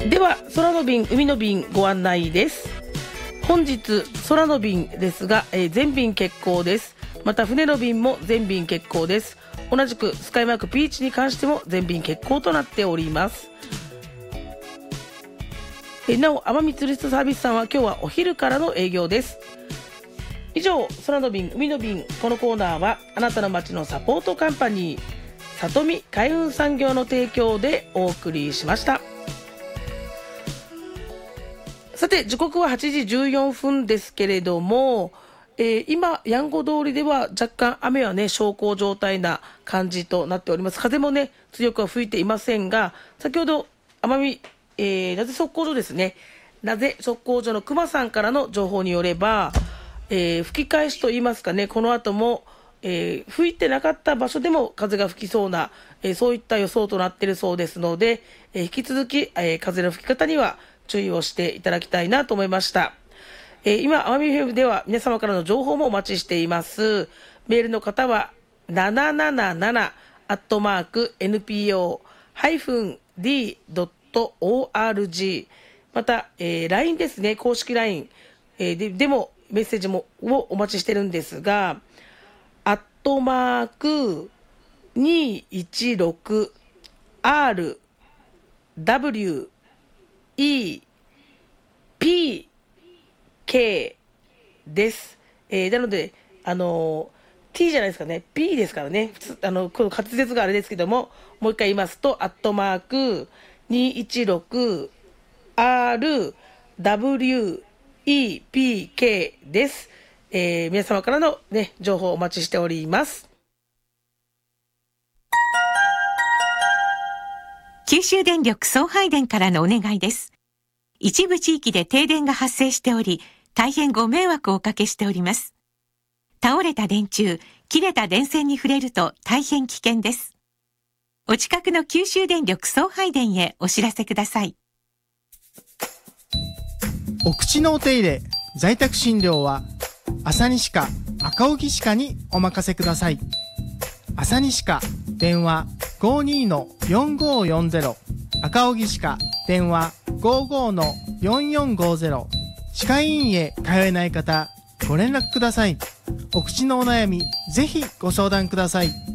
では空の便海の便ご案内です。本日空の便ですが、全便欠航です。また船の便も全便欠航です。同じくスカイマークピーチに関しても全便欠航となっております。なお奄美ツーリストサービスさんは今日はお昼からの営業です。以上、空の便海の便、このコーナーはあなたの街のサポートカンパニー里見海運産業の提供でお送りしました。さて時刻は8時14分ですけれども、今やんご通りでは若干雨はね小康状態な感じとなっております。風もね強くは吹いていませんが、先ほど奄美、なぜ測候所ですね、なぜ測候所の熊さんからの情報によれば、吹き返しといいますかね、この後も、吹いてなかった場所でも風が吹きそうな、そういった予想となっているそうですので、引き続き、風の吹き方には注意をしていただきたいなと思いました。今奄美 FM では皆様からの情報もお待ちしています。メールの方は777@npo-d.org、 また、LINE ですね、公式 LINE、でもメッセージもをお待ちしてるんですが、@216RWEPK です。なのでT じゃないですかね、 P ですからね、この滑舌があれですけども、もう一回言いますと@216RWEPK です。皆様からの、ね、情報をお待ちしております。 九州電力送配電からのお願いです。一部地域で停電が発生しており、大変ご迷惑をおかけしております。倒れた電柱、切れた電線に触れると大変危険です。お近くの九州電力送配電へお知らせください。 お口のお手入れ、在宅診療は朝西科赤荻歯科にお任せください。朝西科電話 52-4540、 赤荻歯科電話 55-4450。 歯科医院へ通えない方ご連絡ください。お口のお悩みぜひご相談ください。